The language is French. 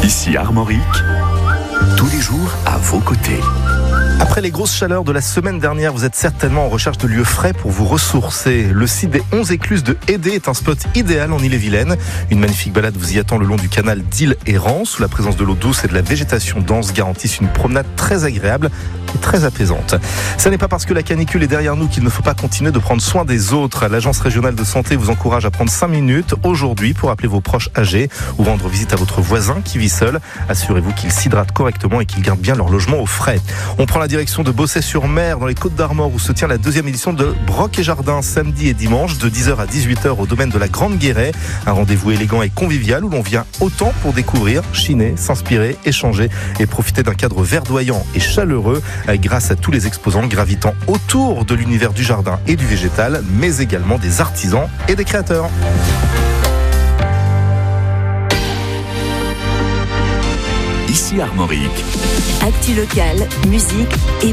Ici Armorique, tous les jours à vos côtés. Après les grosses chaleurs de la semaine dernière, vous êtes certainement en recherche de lieux frais pour vous ressourcer. Le site des 11 écluses de Hédé est un spot idéal en Ille-et-Vilaine. Une magnifique balade vous y attend le long du canal d'Ille et Rance, où la présence de l'eau douce et de la végétation dense garantissent une promenade très agréable et très apaisante. Ça n'est pas parce que la canicule est derrière nous qu'il ne faut pas continuer de prendre soin des autres. L'Agence régionale de santé vous encourage à prendre 5 minutes aujourd'hui pour appeler vos proches âgés ou rendre visite à votre voisin qui vit seul. Assurez-vous qu'ils s'hydratent correctement et qu'ils gardent bien leur logement au frais. On prend la direction de Bossey-sur-Mer dans les Côtes-d'Armor où se tient la 2e édition de Broc et Jardin samedi et dimanche de 10h à 18h au domaine de la Grande Guéret. Un rendez-vous élégant et convivial où l'on vient autant pour découvrir, chiner, s'inspirer, échanger et profiter d'un cadre verdoyant et chaleureux grâce à tous les exposants gravitant autour de l'univers du jardin et du végétal, mais également des artisans et des créateurs. Ici Armorique. Actu locale, musique et